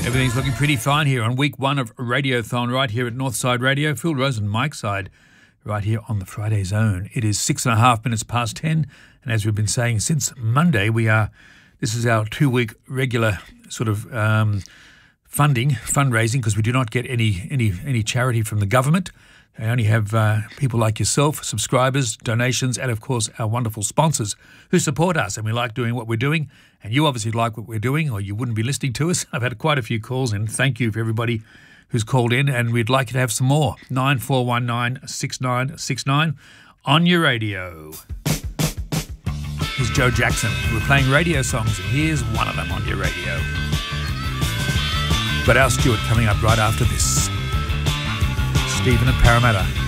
Everything's looking pretty fine here on week one of Radiothon right here at Northside Radio. Phil Rose and Mike Side right here on the Friday Zone. It is 6.5 minutes past 10, and as we've been saying since Monday, this is our 2-week regular sort of fundraising, because we do not get any charity from the government. They only have people like yourself, subscribers, donations, and of course our wonderful sponsors who support us, and we like doing what we're doing. And you obviously like what we're doing, or you wouldn't be listening to us. I've had quite a few calls in. Thank you for everybody who's called in, and we'd like you to have some more. 94196969 on your radio. Here's Joe Jackson. We're playing radio songs, and here's one of them on your radio. Got Al Stewart coming up right after this. Stephen at Parramatta.